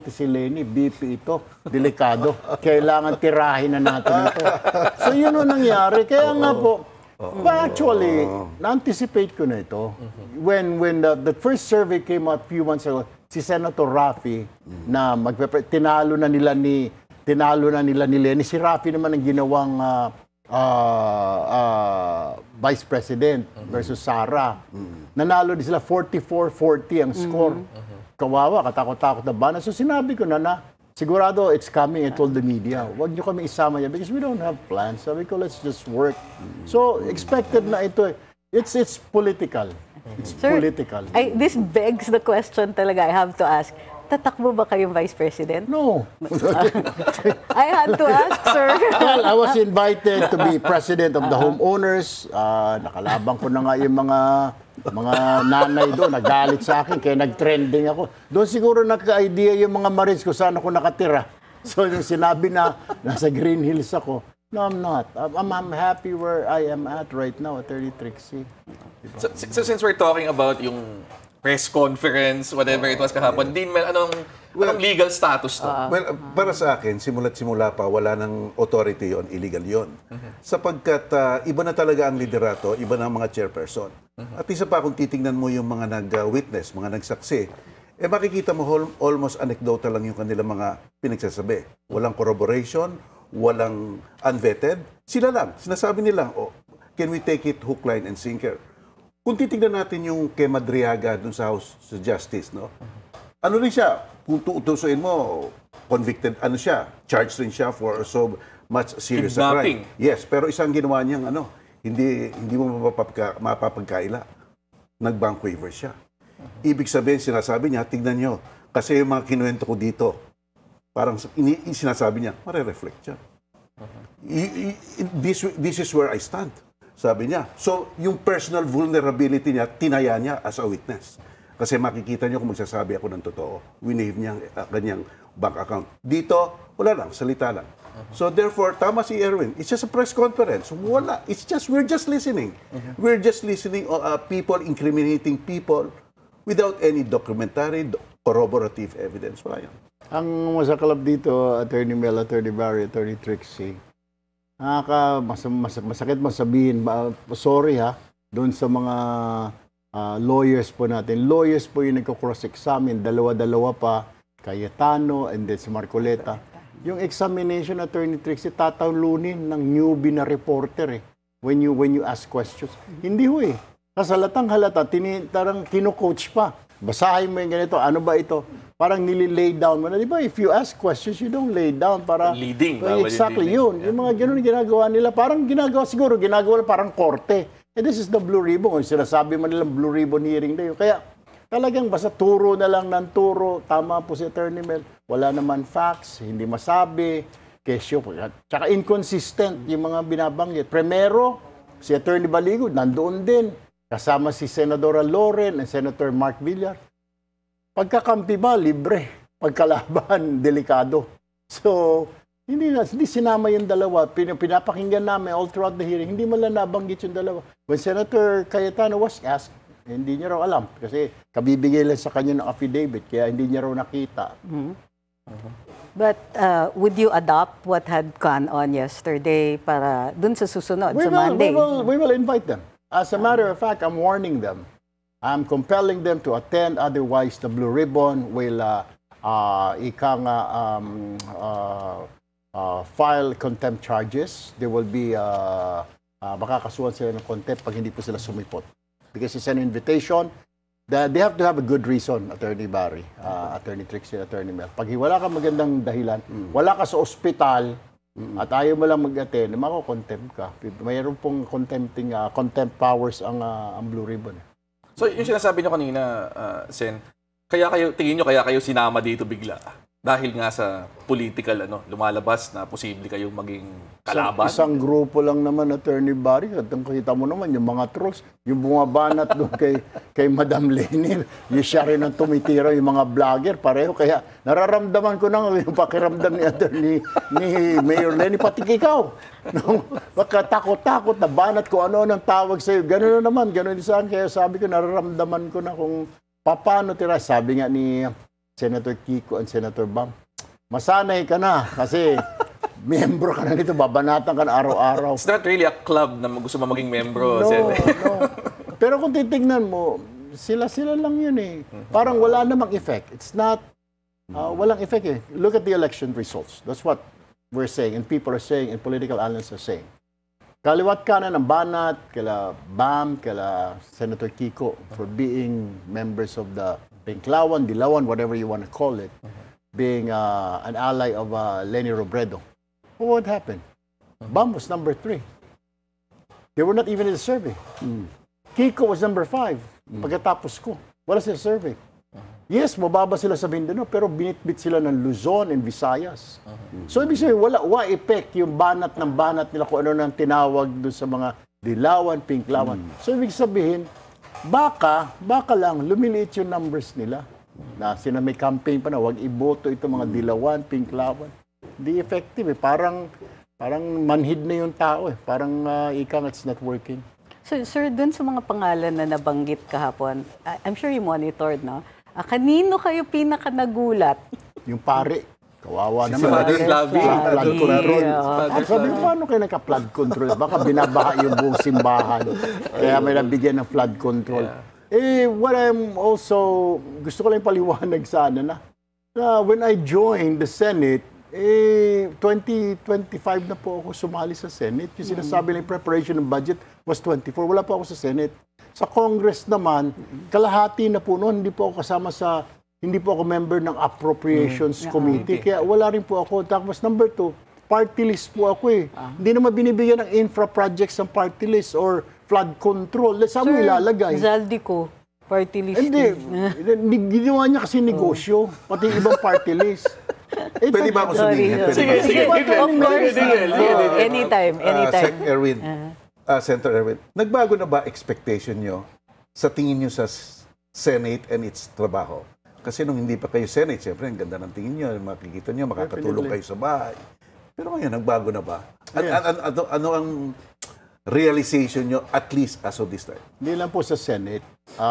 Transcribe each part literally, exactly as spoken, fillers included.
si Lenny, B P ito, delikado. Kailangan tirahin na natin ito. So yun ang nangyari. Kaya nga po, but actually, na-anticipate ko na ito. When when the, the first survey came out a few months ago, si Senator Raffy, na magpe- tinalo na nila ni tinalo na nila ni Lenny. Si Raffy naman ang ginawang uh, uh, uh, Vice President versus Sara. Nanalo din sila forty-four forty ang score. Kawawa, katakot-takot na bana. So sinabi ko na na, sigurado it's coming. I told the media, huwag nyo kami isama yan because we don't have plans. Sabi ko, let's just work. So expected na ito. It's it's political. It's Sir, political. I, this begs the question talaga I have to ask. Tatakbo ba kayong Vice President? No. I had to ask, sir. Well, I was invited to be president of the homeowners. Uh, nakalabang ko na nga yung mga mga nanay doon. Nagalit sa akin kaya nag-trending ako. Doon siguro nagka-idea yung mga Marines kung saan ako nakatira. So yung sinabi na nasa Green Hills ako, no, I'm not. I'm, I'm happy where I am at right now, Attorney Trixie. Diba? So, so since we're talking about yung press conference, whatever it was kahapon, din man, anong, anong legal status to? Well, para sa akin, simula't simula pa, wala ng authority yon, illegal yon. Sapagkat uh, iba na talaga ang liderato, iba na ang mga chairperson. At isa pa, kung titingnan mo yung mga nag-witness, mga nagsaksi, eh makikita mo hol- almost anecdotal lang yung kanilang mga pinagsasabi. Walang corroboration, walang unvetted. Sila lang, sinasabi nila, oh, can we take it hook, line, and sinker? Kung titignan natin yung kay Madriaga dun sa House of Justice, no? Ano rin siya? Kung tutusuin mo, convicted, ano siya? Charged rin siya for so much serious a crime. Yes, pero isang ginawa niyang ano, hindi hindi mo mapapagka, mapapagkaila. Nag-bank waiver siya. Ibig sabihin, sinasabi niya, tignan niyo, kasi yung mga kinuwento ko dito, parang ini, sinasabi niya, mare-reflect siya. I, I, this, this is where I stand. Sabi niya. So, yung personal vulnerability niya, tinaya niya as a witness. Kasi makikita niyo kung magsasabi ako ng totoo. Winave niya ang uh, kanyang bank account. Dito, wala lang, salita lang. So, therefore, tama si Erwin. It's just a press conference. Wala. It's just, we're just listening. We're just listening to uh, people, incriminating people without any documentary, corroborative evidence. Wala yan. Ang masaklap dito, Attorney Mel, Attorney Barry, Attorney Trixie, Nakaka, mas, mas, masakit masabihin, sorry ha, doon sa mga uh, lawyers po natin. Lawyers po yung nagko-cross-examine, dalawa-dalawa pa, Cayetano and then si Marcoleta. Yung examination, Attorney Trixie, tatalunin ng newbie na reporter eh, when you, when you ask questions. Hindi ho eh. Kasalatang halata, tini, tarang kino-coach pa. Basahin mo yung ganito, ano ba ito? Parang nililay down mo na, di ba? If you ask questions, you don't lay down para... Leading. Well, exactly yun. Yeah. Yung mga ganun ginagawa nila, parang ginagawa, siguro ginagawa parang korte. And this is the Blue Ribbon. Kung sinasabi mo nilang Blue Ribbon hearing na yun. Kaya talagang basta turo na lang ng turo. Tama po si Attorney Mel. Wala naman facts, hindi masabi. Kesyo po. Tsaka inconsistent yung mga binabanggit. Primero, si Attorney Baligod, nandoon din. Kasama si Senadora Loren and Senator Mark Villar. Pagkakampi ba, libre. Pagkalaban, delikado. So, hindi na, hindi sinama yung dalawa. Pin, pinapakinggan namin all throughout the hearing. Hindi man lang nabanggit yung dalawa. When Senator Cayetano was asked, hindi niya raw alam. Kasi kabibigay lang sa kanya ng affidavit. Kaya hindi niya raw nakita. Mm-hmm. Uh-huh. But uh, would you adopt what had gone on yesterday para dun sa susunod, we sa will, Monday? We will, we will invite them. As a matter of fact, I'm warning them. I'm compelling them to attend, otherwise the Blue Ribbon will uh, uh, ika nga, um, uh, uh, file contempt charges. There will be, uh, uh, makakasuhan sila ng contempt pag hindi po sila sumipot. Because it's an invitation. That they have to have a good reason, Attorney Barry, uh, Attorney Trixie, Attorney Mel. Pag wala ka magandang dahilan, mm. wala ka sa ospital, mm. at ayaw mo lang mag-attend, mako-contempt ka. Mayroon pong contempting, uh, contempt powers ang, uh, ang Blue Ribbon. So, yung sinasabi niyo kanina, uh, Sen, kaya kayo, tingin niyo kaya kayo sinama dito bigla? Dahil nga sa political, ano, lumalabas na posible kayong maging kalaban? Isang, isang grupo lang naman, Attorney Barry. At ang kita mo naman, yung mga trolls, yung bumabanat doon kay, kay Madam Lenny, yung siya rin ang tumitira, yung mga vlogger, pareho. Kaya nararamdaman ko na yung pakiramdam ni Attorney, ni Mayor Lenny, pati ikaw. No, baka takot-takot, nabanat ko ano ang tawag sa'yo. Gano'n na naman, gano'n din sa akin. Kaya sabi ko, nararamdaman ko na kung paano tira. Sabi nga ni Senator Kiko and Senator Bang. Masanay ka na kasi miyembro ka na nito, babanatan ka na araw-araw. It's not really a club na gusto mo maging membro, No, Sen. no. Pero kung titignan mo, sila-sila lang yun eh. Parang wala namang effect. It's not, uh, walang effect eh. Look at the election results. That's what we're saying and people are saying and political analysts are saying. Kaliwat kanan ng Banat, kala Bam, kala Senator Kiko for being members of the Pinklawan, Dilawan, whatever you want to call it, being uh, an ally of uh, Leni Robredo. What happened? Bam was number three. They were not even in the survey. Kiko was number five. Pagkatapos ko, wala sila survey. Yes, mababa sila sa Mindanao, pero binitbit sila ng Luzon and Visayas. So, ibig sabihin, wala, wa effect yung banat ng banat nila kung ano nang tinawag doon sa mga Dilawan, Pinklawan. So, ibig sabihin, baka, baka lang, lumiliit yung numbers nila. Na sina may campaign pa na, wag iboto ito mga Dilawan, Pinklawan. Hindi effective eh. Parang, parang manhid na yung tao eh. Parang uh, ikang it's not working. So, sir, dun sa mga pangalan na nabanggit kahapon, I- I'm sure you monitored, no? Ah, kanino kayo pinaka nagulat? Yung pare, kawawa Si naman. Father Flavie. Sa flood control. Yeah. Ah, sabi ko, paano kayo nagka-flood control? Baka binabaha yung buong simbahan. Kaya may nabigyan ng flood control. Eh, what I'm also, gusto ko lang paliwanag sana na, na when I joined the Senate, eh, twenty twenty-five na po ako sumali sa Senate. Yung sinasabi ng preparation ng budget was twenty-four. Wala pa ako sa Senate. Sa Congress naman, kalahati na po noon, hindi po ako kasama sa, hindi po ako member ng Appropriations Committee. Kaya wala rin po ako. Tapos number two, party list po ako eh. Hindi naman binibigyan ng infra projects ng party list or flood control. Saan mo ilalagay? Zaldico, party list. Hindi. Hindi. Ginawa niya kasi negosyo. Pati yung ibang party list. Eh, Pwede ba ako Sorry, sumingit? sorry. Pwede Sige, ba? sige. Of course. Sige, sige, sige. Anytime, Ah, anytime. Sec Erwin, ah, Senator Erwin, nagbago na ba expectation nyo sa tingin nyo sa s- Senate and its trabaho? Kasi nung hindi pa kayo Senate, siyempre, ang ganda ng tingin nyo, makikita nyo, makakatulong kayo sa bahay. Pero ngayon, nagbago na ba? At, Yes. at- at- ano, ano ang realization nyo, at least as of this time? Hindi lang po sa Senate,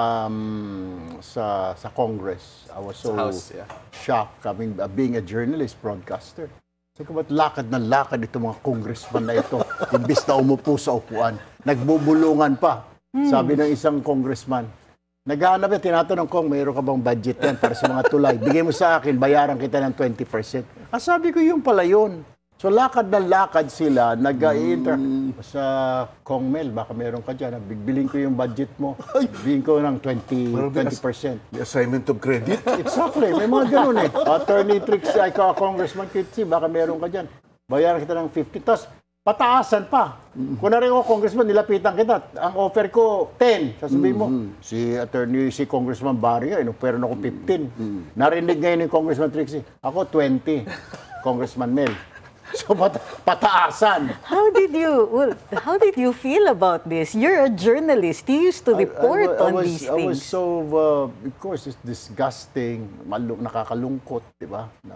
um, sa sa Congress. I was so Sa House, yeah. shocked coming, uh, being a journalist, broadcaster. Sabi ko, ba't lakad na lakad itong mga congressman na ito? Imbis na umupo sa upuan, nagbubulungan pa. Sabi ng isang congressman, naghahanap yan, tinatanong ko, mayroon ka bang budget yan para sa mga tulay? Bigay mo sa akin, bayaran kita ng twenty percent. Ah, sabi ko, yung pala yun. So lakad na lakad sila, nag-i-inter sa Congmel, baka meron ka dyan, bigbilin ko yung budget mo, bigyan ko ng twenty percent. The assignment of credit? Exactly, may mga ganun eh. Attorney Tricks, ikaw, Congressman Kitsi, baka meron ka dyan. Bayaran kita ng fifty, tapos pataasan pa. Kung narin ako, Congressman, nilapitan kita. Ang offer ko, ten. Sasabihin mo, si Attorney, si Congressman Barrio, inoffer ako fifteen. Narinig ngayon ni Congressman Trixie, ako twenty, Congressman Mel. So, pat- pataasan. How did you well, how did you feel about this? You're a journalist. You used to report I, I, I on was, these I was things. so, uh, of course, it's disgusting, malu- nakakalungkot, di ba? Na,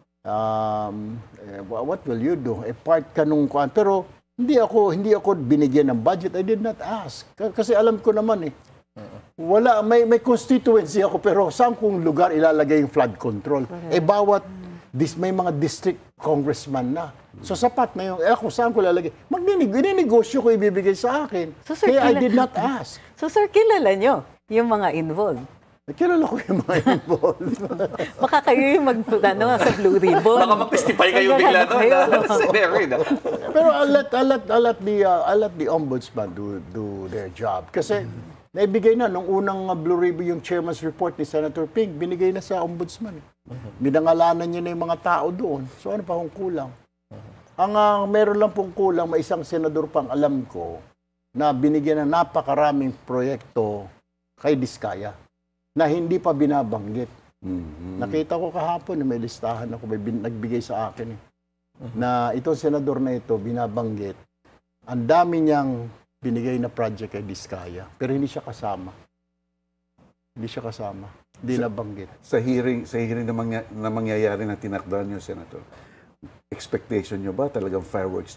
um, eh, wha- what will you do? Eh, part ka nung kuan. Pero, hindi ako, hindi ako binigyan ng budget. I did not ask. K- Kasi alam ko naman eh. Wala, may, may constituency ako, pero saan kong lugar ilalagay yung flood control? Eh, bawat, dis, may mga district congressman na. So, sapat na yung, eh, ako saan ko lalagay? Magninig, ininegosyo ko ibibigay sa akin. So, sir, Kaya I kila- did not ask. So, sir, kilala nyo yung mga involved. Kilala ko yung mga involved. Baka kayo yung mag, ano, sa Blue Ribbon. Baka mag-testify kayo bigla Magkano doon. kayo? ah. Sen Erwin, ah. Pero I'll let, I'll let, I'll let the, uh, I'll let the ombudsman do, do their job. Kasi naibigay na, nung unang uh, Blue Ribbon yung chairman's report ni Senator Ping, binigay na sa ombudsman. Binangalanan niya na yung mga tao doon. So ano pa kung kulang? Ang uh, meron lang pong kulang, may isang senador pang alam ko na binigyan ng napakaraming proyekto kay Diskaya na hindi pa binabanggit. Nakita ko kahapon, may listahan ako, may bin, nagbigay sa akin eh, na itong senador na ito binabanggit. Ang dami niyang binigay na project kay Diskaya, pero hindi siya kasama. Hindi siya kasama. Hindi nabanggit. Sa hearing, sa hearing na, mangya, na mangyayari na tinakdahan nyo, Senator, expectation nyo ba talagang fireworks dyan?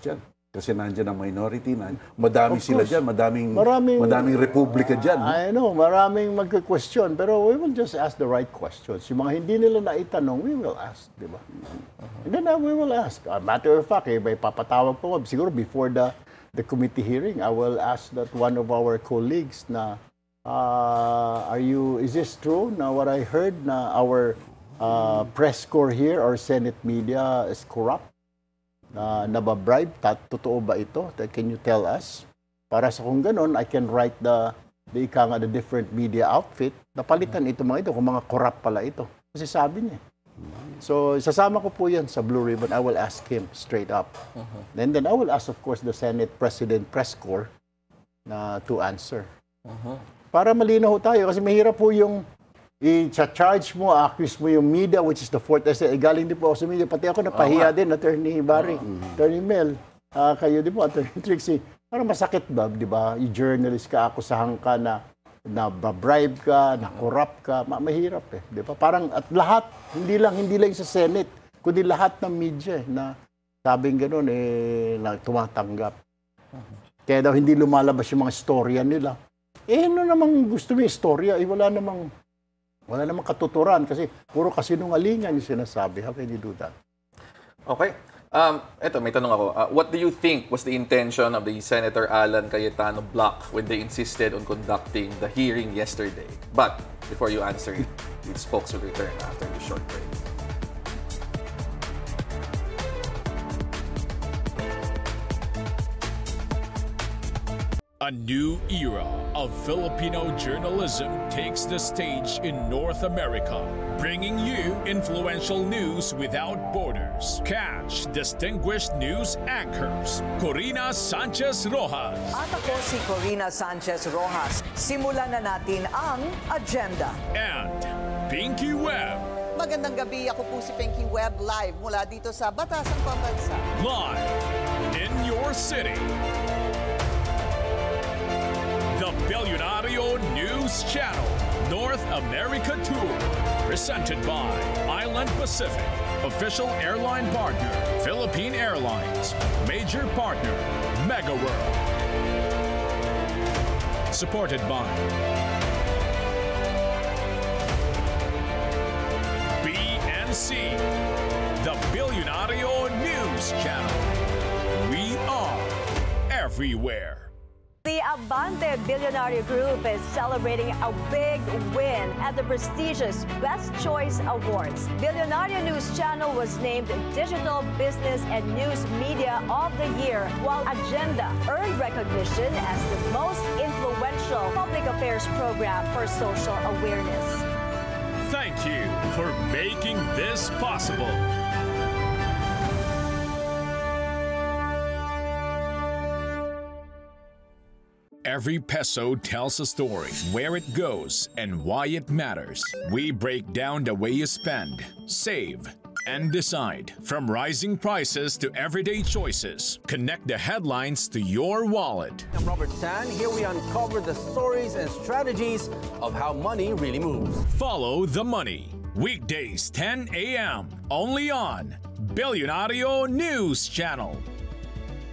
Kasi nandiyan ang minority, na, madami Of sila course. dyan, madaming, Maraming- madaming republika dyan. no? I know, maraming magka-question, pero we will just ask the right questions. Yung mga hindi nila naitanong, we will ask, di ba? And then uh, we will ask. A matter of fact, eh, may papatawag po, siguro before the the committee hearing, I will ask that one of our colleagues na, uh, are you, is this true na what I heard na our uh, press corps here or Senate media is corrupt? Na nababribe? Ta- totoo ba ito? Can you tell us? Para sa kung ganun, I can write the, the ika nga, the different media outfit, napalitan ito mga ito, kung mga corrupt pala ito. Kasi sabi niya. So, sasama ko po yan sa Blue Ribbon. I will ask him straight up. Uh-huh. And then I will ask, of course, the Senate President Press Corps na to answer. Uh-huh. Para malinaw tayo, kasi mahirap po yung i-charge mo, accuse mo yung media, which is the fourth essay. Eh, galing din po ako sa media. Pati ako napahiya din, Attorney Barry, Attorney Mel. Ah, kayo din po, Attorney Trixie. Parang masakit ba, di ba? I-journalist ka, akusahan ka na na bribe ka, na corrupt ka, ma- mahirap eh, di ba? Parang at lahat, hindi lang hindi lang sa Senate, kundi lahat ng media eh, na sabing gano'n eh na tumatanggap. Kaya daw hindi lumalabas yung mga storya nila. Eh ano namang gusto mo yung storya? Eh wala namang wala namang katuturan kasi puro kasinungalingan yung sinasabi. How can you do that? Okay. Um, eto, may tanong ako. Uh, what do you think was the intention of the Senator Alan Cayetano bloc when they insisted on conducting the hearing yesterday? But before you answer it, the spokes will return after the short break. A new era of Filipino journalism takes the stage in North America, bringing you influential news without borders. Catch distinguished news anchors, Corina Sanchez Rojas, At ako si Corina Sanchez Rojas. Simulan na natin ang agenda. and Pinky Webb, Magandang gabi, ako po si Pinky Webb live mula dito sa Batasang Pambansa. live in your city. The Billionario News Channel North America Tour, presented by Island Pacific, official airline partner, Philippine Airlines, major partner, Mega World. Supported by B N C, the Billionario News Channel. We are everywhere. The Abante Billionaire Group is celebrating a big win at the prestigious Best Choice Awards. Billionaire News Channel was named Digital Business and News Media of the Year, while Agenda earned recognition as the most influential public affairs program for social awareness. Thank you for making this possible. Every peso tells a story, where it goes, and why it matters. We break down the way you spend, save, and decide. From rising prices to everyday choices, connect the headlines to your wallet. I'm Robert Tan. Here we uncover the stories and strategies of how money really moves. Follow the money. Weekdays ten a.m. only on Billionario News Channel.